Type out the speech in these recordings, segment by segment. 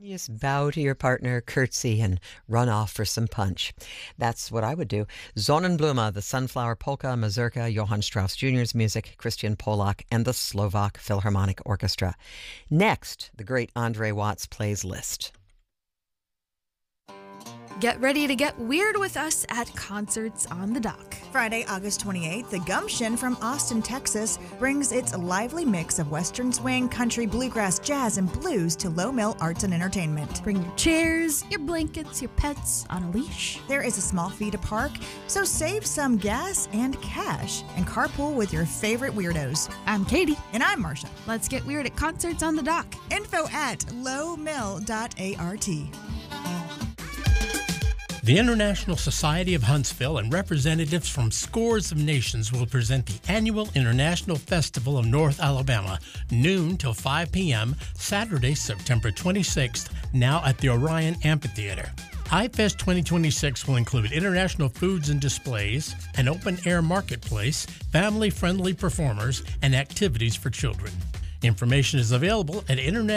You just bow to your partner, curtsy, and run off for some punch. That's what I would do. Sonnenblume, the Sunflower Polka Mazurka, Johann Strauss Jr.'s music, Christian Polak, and the Slovak Philharmonic Orchestra. Next, the great Andre Watts plays Liszt. Get ready to get weird with us at Concerts on the Dock. Friday, August 28th, the Gumption from Austin, Texas brings its lively mix of Western swing, country, bluegrass, jazz, and blues to Low Mill Arts and Entertainment. Bring your chairs, your blankets, your pets on a leash. There is a small fee to park, so save some gas and cash and carpool with your favorite weirdos. I'm Katie. And I'm Marsha. Let's get weird at Concerts on the Dock. Info at lowmill.art. The International Society of Huntsville and representatives from scores of nations will present the annual International Festival of North Alabama, noon till 5 p.m., Saturday, September 26th, now at the Orion Amphitheater. iFest 2026 will include international foods and displays, an open-air marketplace, family-friendly performers, and activities for children. Information is available at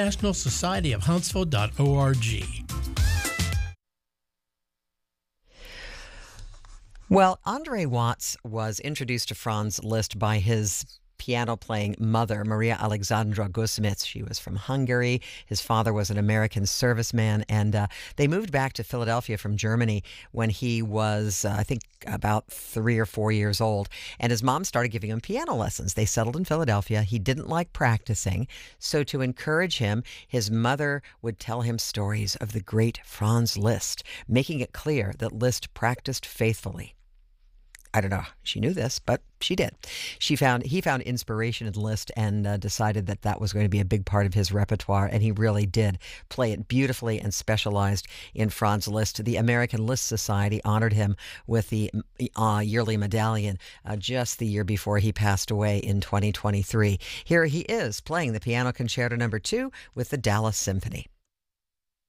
internationalsocietyofhuntsville.org. Well, Andre Watts was introduced to Franz Liszt by his piano-playing mother, Maria Alexandra Gusmitz. She was from Hungary. His father was an American serviceman, and they moved back to Philadelphia from Germany when he was, I think, about 3 or 4 years old. And his mom started giving him piano lessons. They settled in Philadelphia. He didn't like practicing, so to encourage him, his mother would tell him stories of the great Franz Liszt, making it clear that Liszt practiced faithfully. I don't know if she knew this, but she did. He found inspiration in Liszt and decided that that was going to be a big part of his repertoire, and he really did play it beautifully and specialized in Franz Liszt. The American Liszt Society honored him with the yearly medallion just the year before he passed away in 2023. Here he is playing the Piano Concerto No. 2 with the Dallas Symphony.